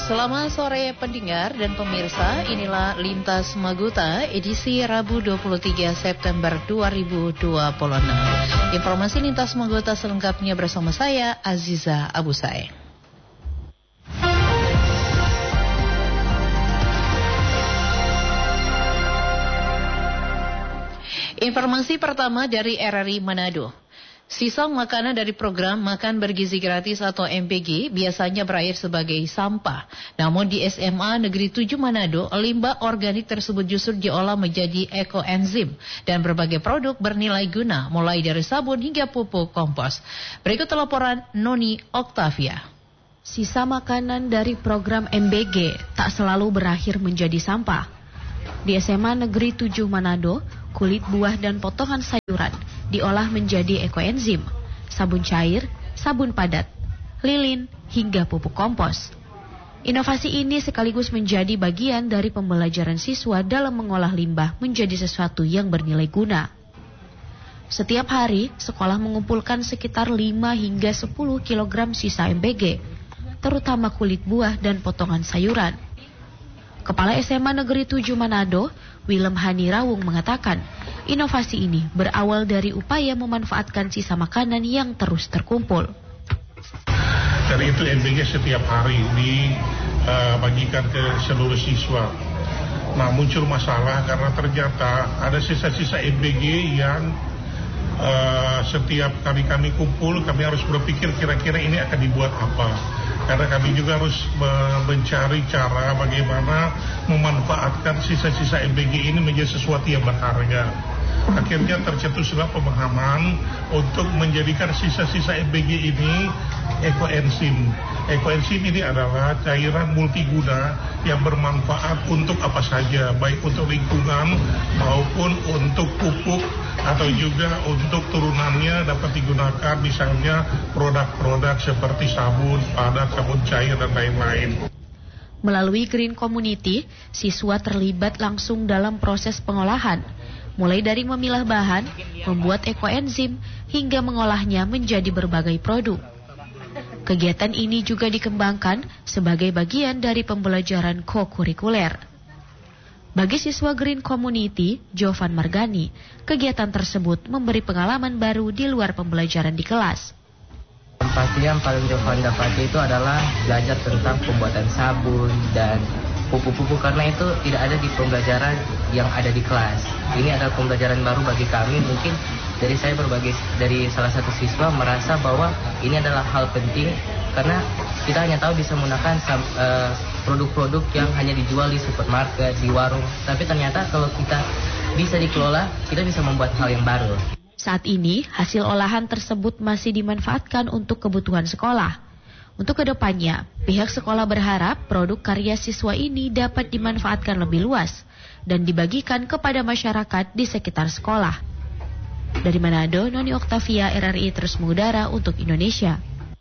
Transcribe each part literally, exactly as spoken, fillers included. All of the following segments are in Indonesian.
Selamat sore pendengar dan pemirsa, inilah Lintas Magota edisi Rabu dua puluh tiga September dua ribu dua puluh enam. Informasi Lintas Magota selengkapnya bersama saya Aziza Abu Sae. Informasi pertama dari R R I Manado. Sisa makanan dari program Makan Bergizi Gratis atau M B G biasanya berakhir sebagai sampah. Namun di S M A Negeri tujuh Manado, limbah organik tersebut justru diolah menjadi ekoenzim dan berbagai produk bernilai guna, mulai dari sabun hingga pupuk kompos. Berikut laporan Noni Oktavia. Sisa makanan dari program M B G tak selalu berakhir menjadi sampah. Di S M A Negeri tujuh Manado, kulit buah dan potongan sayuran diolah menjadi ekoenzim, sabun cair, sabun padat, lilin, hingga pupuk kompos. Inovasi ini sekaligus menjadi bagian dari pembelajaran siswa dalam mengolah limbah menjadi sesuatu yang bernilai guna. Setiap hari, sekolah mengumpulkan sekitar lima hingga sepuluh kilogram sisa M B G, terutama kulit buah dan potongan sayuran. Kepala S M A Negeri tujuh Manado, Willem Hanirawung mengatakan, inovasi ini berawal dari upaya memanfaatkan sisa makanan yang terus terkumpul. Dari itu M B G setiap hari dibagikan ke seluruh siswa. Nah, muncul masalah karena ternyata ada sisa-sisa M B G yang uh, setiap kali kami kumpul, kami harus berpikir kira-kira ini akan dibuat apa. Karena kami juga harus mencari cara bagaimana memanfaatkan sisa-sisa M B G ini menjadi sesuatu yang berharga. Akhirnya tercetuslah pemahaman untuk menjadikan sisa-sisa M B G ini ekoenzim. Ekoenzim ini adalah cairan multiguna yang bermanfaat untuk apa saja, baik untuk lingkungan maupun untuk pupuk atau juga untuk turunannya dapat digunakan misalnya produk-produk seperti sabun, padat, sabun cair dan lain-lain. Melalui Green Community, siswa terlibat langsung dalam proses pengolahan, mulai dari memilah bahan, membuat ekoenzim, hingga mengolahnya menjadi berbagai produk. Kegiatan ini juga dikembangkan sebagai bagian dari pembelajaran co-kurikuler. Bagi siswa Green Community, Jovan Margani, kegiatan tersebut memberi pengalaman baru di luar pembelajaran di kelas. Yang pasti yang paling Jovan dapati itu adalah belajar tentang pembuatan sabun dan pupuk-pupuk, karena itu tidak ada di pembelajaran yang ada di kelas. Ini adalah pembelajaran baru bagi kami. Mungkin dari saya berbagai dari salah satu siswa merasa bahwa ini adalah hal penting karena kita hanya tahu bisa menggunakan uh, produk-produk yang hanya dijual di supermarket, di warung. Tapi ternyata kalau kita bisa dikelola, kita bisa membuat hal yang baru. Saat ini, hasil olahan tersebut masih dimanfaatkan untuk kebutuhan sekolah. Untuk kedepannya, pihak sekolah berharap produk karya siswa ini dapat dimanfaatkan lebih luas dan dibagikan kepada masyarakat di sekitar sekolah. Dari Manado, Noni Oktavia, R R I terus mengudara untuk Indonesia.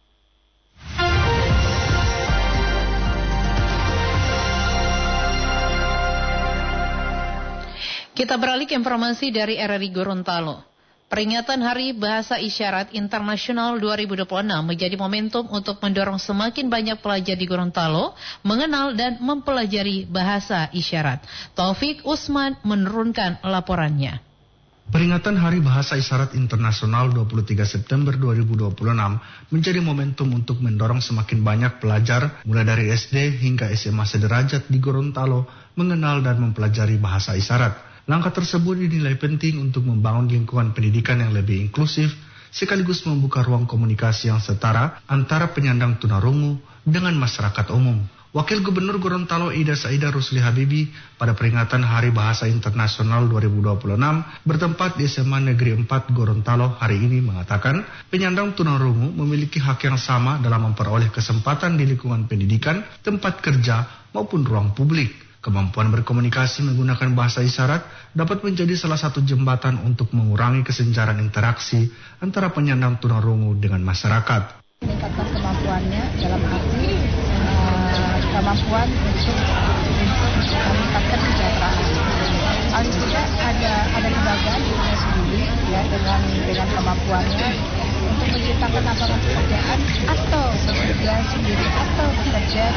Kita beralih ke informasi dari R R I Gorontalo. Peringatan Hari Bahasa Isyarat Internasional dua ribu dua puluh enam menjadi momentum untuk mendorong semakin banyak pelajar di Gorontalo mengenal dan mempelajari bahasa isyarat. Taufik Usman menurunkan laporannya. Peringatan Hari Bahasa Isyarat Internasional dua puluh tiga September dua ribu dua puluh enam menjadi momentum untuk mendorong semakin banyak pelajar mulai dari S D hingga S M A sederajat di Gorontalo mengenal dan mempelajari bahasa isyarat. Langkah tersebut dinilai penting untuk membangun lingkungan pendidikan yang lebih inklusif, sekaligus membuka ruang komunikasi yang setara antara penyandang tunarungu dengan masyarakat umum. Wakil Gubernur Gorontalo Ida Saida Rusli Habibi pada peringatan Hari Bahasa Internasional dua ribu dua puluh enam bertempat di S M A Negeri empat Gorontalo hari ini mengatakan penyandang tunarungu memiliki hak yang sama dalam memperoleh kesempatan di lingkungan pendidikan, tempat kerja maupun ruang publik. Kemampuan berkomunikasi menggunakan bahasa isyarat dapat menjadi salah satu jembatan untuk mengurangi kesenjangan interaksi antara penyandang tunarungu dengan masyarakat. Meningkatkan kemampuannya dalam arti uh, kemampuan untuk, untuk meningkatkan kesejahteraan. Paling tidak ada ada kebanggaan dirinya sendiri ya dengan dengan kemampuannya untuk menciptakan lapangan pekerjaan atau bekerja sendiri atau bekerja di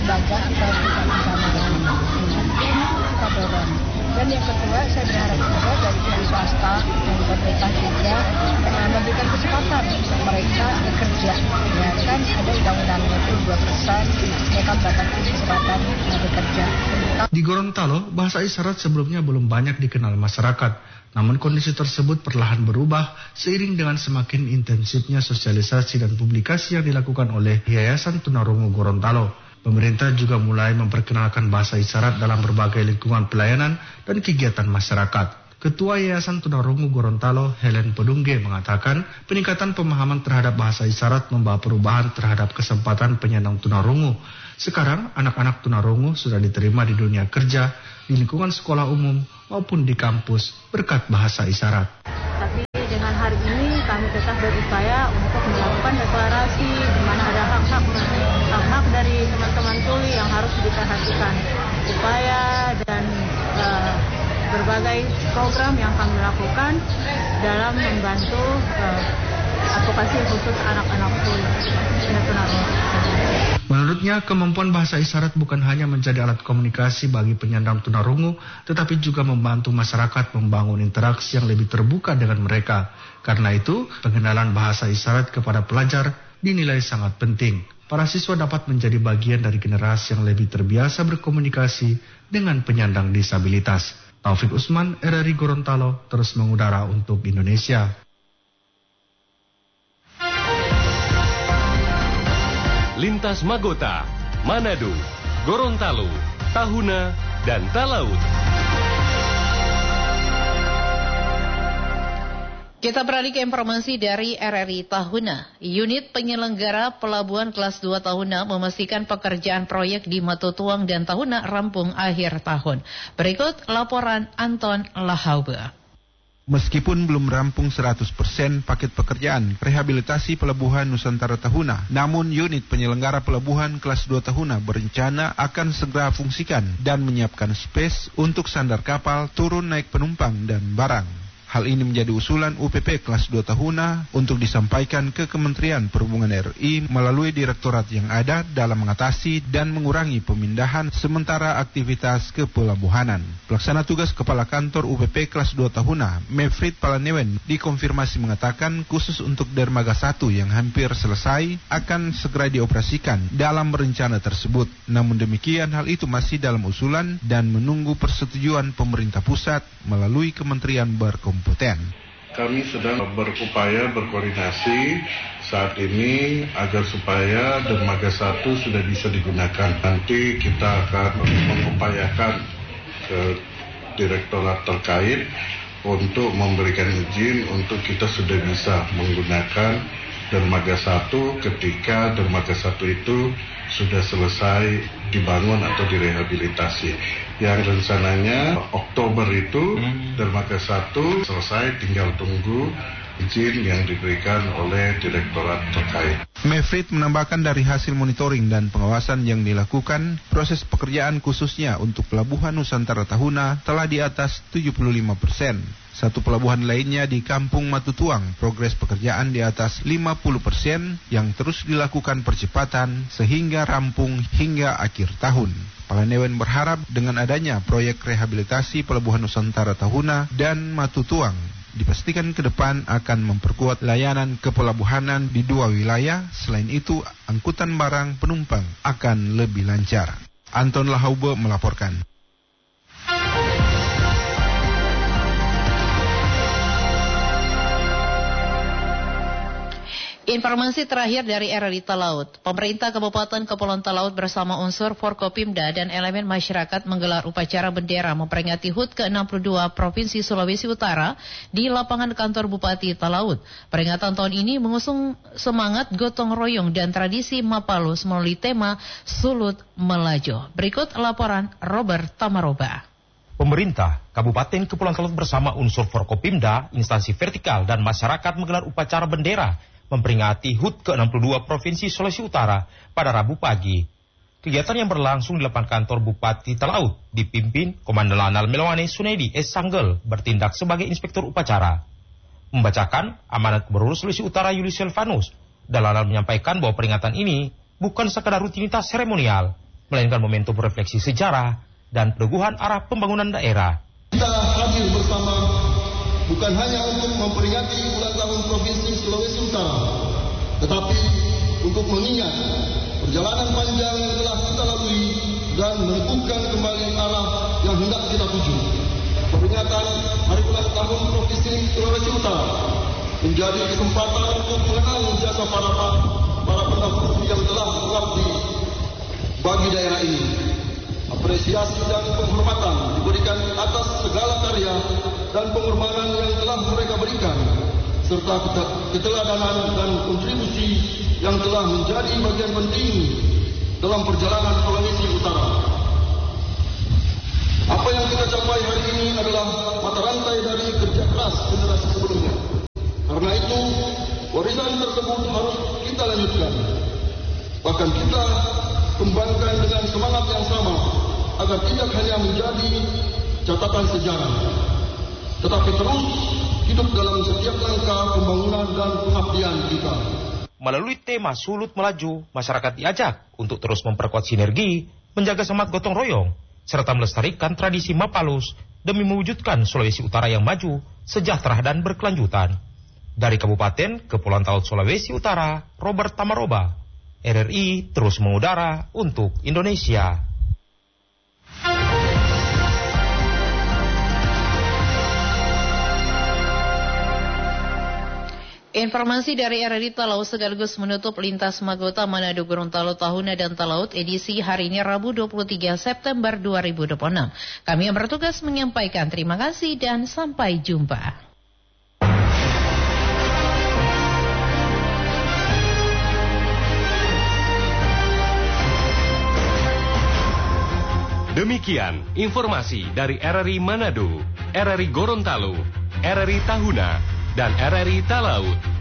lembaga atau kita bersama dengan ini kita dorong. Dan yang kedua, saya berharap juga dari pihak swasta dan pemerintah juga eh, memberikan kesempatan untuk mereka bekerja. Ya kan ada undang-undangnya itu dua persen mereka mendapatkan kesempatan bekerja. Di Gorontalo, bahasa isyarat sebelumnya belum banyak dikenal masyarakat. Namun kondisi tersebut perlahan berubah seiring dengan semakin intensifnya sosialisasi dan publikasi yang dilakukan oleh Yayasan Tunarungu Gorontalo. Pemerintah juga mulai memperkenalkan bahasa isyarat dalam berbagai lingkungan pelayanan dan kegiatan masyarakat. Ketua Yayasan Tunarungu Gorontalo, Helen Pedungge, mengatakan peningkatan pemahaman terhadap bahasa isyarat membawa perubahan terhadap kesempatan penyandang tunarungu. Sekarang, anak-anak tunarungu sudah diterima di dunia kerja, di lingkungan sekolah umum, maupun di kampus berkat bahasa isyarat. Tapi dengan hari ini kami tetap berupaya untuk melakukan deklarasi di mana ada hak-hak hak-hak dari teman-teman tuli yang harus diperhatikan. Upaya dan uh, berbagai program yang kami lakukan dalam membantu uh, advokasi khusus anak-anak tuli dan tunarungu. Menurutnya, kemampuan bahasa isyarat bukan hanya menjadi alat komunikasi bagi penyandang tunarungu, tetapi juga membantu masyarakat membangun interaksi yang lebih terbuka dengan mereka. Karena itu, pengenalan bahasa isyarat kepada pelajar dinilai sangat penting. Para siswa dapat menjadi bagian dari generasi yang lebih terbiasa berkomunikasi dengan penyandang disabilitas. Taufik Usman, R R I Gorontalo, terus mengudara untuk Indonesia. Lintas Magota, Manado, Gorontalo, Tahuna, dan Talaut. Kita beralih ke informasi dari R R I Tahuna. Unit penyelenggara pelabuhan kelas dua Tahuna memastikan pekerjaan proyek di Matutuang dan Tahuna rampung akhir tahun. Berikut laporan Anton Lahaube. Meskipun belum rampung seratus persen paket pekerjaan rehabilitasi pelabuhan Nusantara Tahuna, namun unit penyelenggara pelabuhan kelas dua Tahuna berencana akan segera fungsikan dan menyiapkan space untuk sandar kapal, turun naik penumpang dan barang. Hal ini menjadi usulan U P P kelas dua Tahuna untuk disampaikan ke Kementerian Perhubungan R I melalui direktorat yang ada dalam mengatasi dan mengurangi pemindahan sementara aktivitas kepelabuhanan. Pelaksana tugas Kepala Kantor U P P kelas dua Tahuna, Mefrit Palanewen, dikonfirmasi mengatakan khusus untuk dermaga satu yang hampir selesai akan segera dioperasikan dalam rencana tersebut. Namun demikian, hal itu masih dalam usulan dan menunggu persetujuan pemerintah pusat melalui kementerian berkompeten. Kami sedang berupaya berkoordinasi saat ini agar supaya dermaga satu sudah bisa digunakan. Nanti kita akan mengupayakan ke direktorat terkait untuk memberikan izin untuk kita sudah bisa menggunakan dermaga satu ketika dermaga satu itu sudah selesai dibangun atau direhabilitasi. Yang rencananya Oktober itu hmm. dermaga satu selesai, tinggal tunggu izin yang diberikan oleh direktorat terkait. Mefrit menambahkan dari hasil monitoring dan pengawasan yang dilakukan, proses pekerjaan khususnya untuk pelabuhan Nusantara Tahuna telah di atas tujuh puluh lima persen. Satu pelabuhan lainnya di Kampung Matutuang, progres pekerjaan di atas lima puluh persen yang terus dilakukan percepatan sehingga rampung hingga akhir tahun. Palanewen berharap dengan adanya proyek rehabilitasi pelabuhan Nusantara Tahuna dan Matutuang dipastikan ke depan akan memperkuat layanan kepelabuhanan di dua wilayah. Selain itu, angkutan barang penumpang akan lebih lancar. Anton Lahaube melaporkan. Informasi terakhir dari R R I Talaut. Pemerintah Kabupaten Kepulauan Talaut bersama unsur Forkopimda dan elemen masyarakat menggelar upacara bendera memperingati H U T ke enam puluh dua Provinsi Sulawesi Utara di lapangan kantor Bupati Talaut. Peringatan tahun ini mengusung semangat gotong royong dan tradisi Mapalus melalui tema Sulut Melajo. Berikut laporan Robert Tamaroba. Pemerintah Kabupaten Kepulauan Talaut bersama unsur Forkopimda, instansi vertikal dan masyarakat menggelar upacara bendera memperingati H U T ke enam puluh dua Provinsi Sulawesi Utara pada Rabu pagi. Kegiatan yang berlangsung di depan kantor Bupati Talaut dipimpin Komandan Lanal Melwane Sunedi S. Sanggel bertindak sebagai inspektur upacara. Membacakan amanat Gubernur Sulawesi Utara Julius Silvanus, Lanal menyampaikan bahwa peringatan ini bukan sekadar rutinitas seremonial, melainkan momentum refleksi sejarah dan peneguhan arah pembangunan daerah. Kita hadir bersama bukan hanya untuk memperingati ulang tahun Provinsi Sulawesi Utara, tetapi untuk mengingat perjalanan panjang yang telah kita lalui dan menentukan kembali arah yang hendak kita tuju. Peringatan Hari Ulang Tahun Provinsi Sulawesi Utara menjadi kesempatan untuk mengenang jasa para para pendahulu yang telah mengabdi bagi daerah ini. Apresiasi dan penghormatan diberikan atas segala karya dan pengorbanan yang telah mereka berikan, serta keteladanan dan kontribusi yang telah menjadi bagian penting dalam perjalanan Sulawesi Utara. Apa yang kita capai hari ini adalah mata rantai dari kerja keras generasi sebelumnya. Karena itu, warisan tersebut harus kita lanjutkan. Bahkan kita kembangkan dengan semangat yang sama, agar tidak hanya menjadi catatan sejarah, tetapi terus hidup dalam setiap langkah pembangunan dan pengabdian kita. Melalui tema Sulut Melaju, masyarakat diajak untuk terus memperkuat sinergi, menjaga semangat gotong royong, serta melestarikan tradisi Mapalus demi mewujudkan Sulawesi Utara yang maju, sejahtera dan berkelanjutan. Dari Kabupaten Kepulauan Talaut Sulawesi Utara, Robert Tamaroba, R R I terus mengudara untuk Indonesia. Informasi dari R R I Talaut sekaligus menutup lintas Magota Manado Gorontalo Tahuna dan Talaut edisi hari ini Rabu dua puluh tiga September dua ribu dua puluh enam. Kami yang bertugas menyampaikan terima kasih dan sampai jumpa. Demikian informasi dari R R I Manado, R R I Gorontalo, R R I Tahuna, dan R R I Talaut.